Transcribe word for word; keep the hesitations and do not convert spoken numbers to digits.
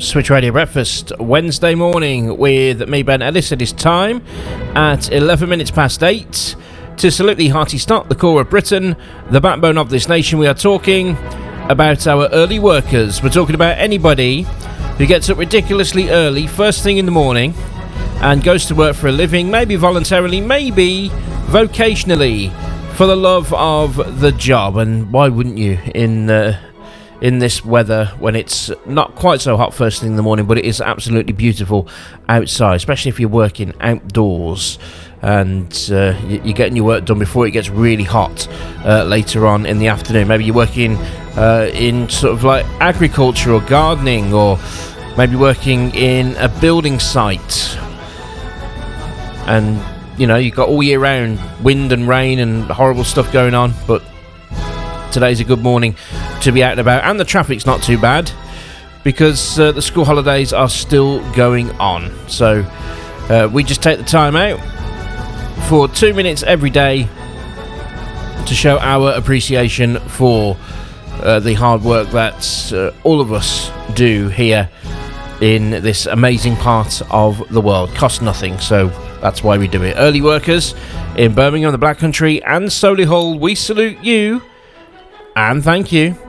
Switch Radio Breakfast, Wednesday morning with me, Ben Ellis. It is time at eleven minutes past eight to salute the hearty start, the core of Britain, the backbone of this nation. We are talking about our early workers. We're talking about anybody who gets up ridiculously early, first thing in the morning, and goes to work for a living, maybe voluntarily, maybe vocationally, for the love of the job. And why wouldn't you in uh, in this weather when it's not quite so hot first thing in the morning, but it is absolutely beautiful outside, especially if you're working outdoors and uh, you're getting your work done before it gets really hot uh, later on in the afternoon. Maybe you're working uh, in sort of like agriculture or gardening, or maybe working in a building site, and you know you've got all year round wind and rain and horrible stuff going on, but today's a good morning to be out and about, and the traffic's not too bad because uh, the school holidays are still going on. So uh, we just take the time out for two minutes every day to show our appreciation for uh, the hard work that uh, all of us do here in this amazing part of the world. Costs nothing, so that's why we do it. Early workers in Birmingham, the Black Country and Solihull, we salute you and thank you.